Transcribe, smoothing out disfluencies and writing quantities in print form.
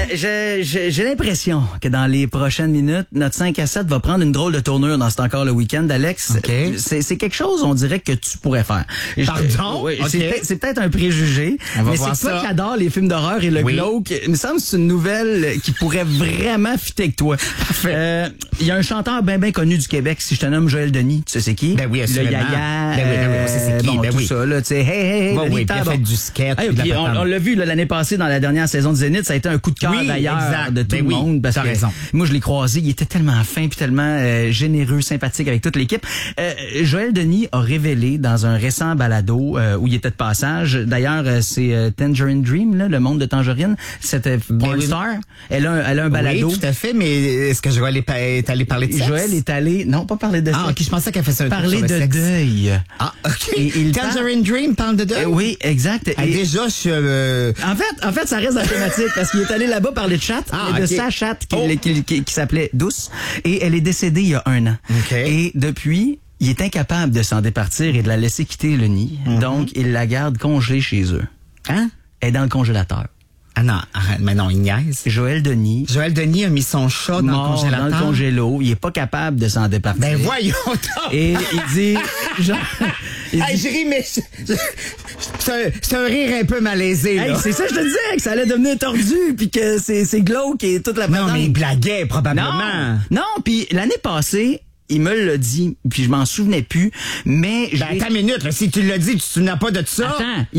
J'ai l'impression que dans les prochaines minutes, notre 5 à 7 va prendre une drôle de tournure dans C'est encore le week-end, Alex. Okay. C'est quelque chose, on dirait, que tu pourrais faire. Pardon? Oui, Okay. c'est peut-être un préjugé, mais c'est toi qui adore les films d'horreur et le glauque. Il me semble que c'est une nouvelle qui pourrait vraiment fitter avec toi. Il y a un chanteur bien connu du Québec, si je te nomme Joël Denis, tu sais c'est qui? Ben oui, assurément. Le Yaya, ben oui, c'est qui? Bon, ben tout oui. ça, là, tu sais, hey, oui, puis il a fait du sketch. Puis on l'a vu l'année passée dans la dernière saison de Zénith, ça a été un coup de cœur d'ailleurs de tout le monde. Parce que raison. Moi, je l'ai croisé, il était tellement fin puis tellement généreux, sympathique avec toute l'équipe. Joël Denis a révélé dans un récent balado où il était de passage, d'ailleurs, c'est Tangerine Dream, là, le monde de Tangerine, cette porn star. Elle a un balado. Oui, tout à fait, mais est-ce que Joël est allé parler de sexe? Joël est allé, non, pas parler de sexe. Ah, ok, je pensais qu'elle faisait un truc parler sur le de sexe. Deuil. Ah, ok. Tangerine Dream parle de deuil? Oui, exact. Déjà, je suis... En fait, ça reste dans la thématique parce qu'il est allé là-bas parler de chatte, de sa chatte qui s'appelait Douce, et elle est décédée il y a 1 an. Et depuis, il est incapable de s'en départir et de la laisser quitter le nid. Donc, il la garde congelée chez eux. Hein? Elle est dans le congélateur. Ah non, arrête, mais non, il niaise. Joël Denis a mis son chat dans le congélateur. Dans le congélo. Il est pas capable de s'en départir. Ben voyons donc! Et il dit... genre, je ris, mais c'est un rire un peu malaisé, là. Hey, c'est ça, je te disais, que ça allait devenir tordu, puis que c'est glauque et toute la patente. Non, mais il blaguait, probablement. Non, puis l'année passée, il me l'a dit, puis je m'en souvenais plus, mais... Ben, attends une minute, là, si tu l'as dit, tu te souviens pas de ça? Attends,